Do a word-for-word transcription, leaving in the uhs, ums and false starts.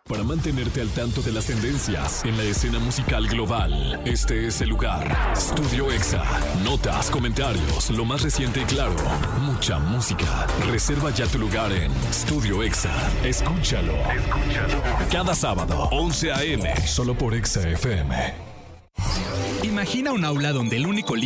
Para mantenerte al tanto de las tendencias en la escena musical global, este es el lugar. Studio Exa. Notas, comentarios, lo más reciente y claro. Mucha música. Reserva ya tu lugar en Studio Exa. Escúchalo. Escúchalo. Cada sábado, once a eme. Solo por Exa F M. Imagina un aula donde el único